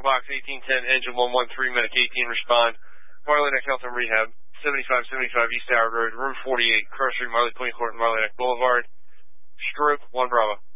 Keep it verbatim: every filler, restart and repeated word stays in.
box eighteen ten, engine one one three, medic eighteen, respond. Marley Neck Health and Rehab, seventy-five seventy-five East Howard Road, room forty-eight, Cross Street, Marley Point Court, and Marley Neck Boulevard. Stroke, one Bravo.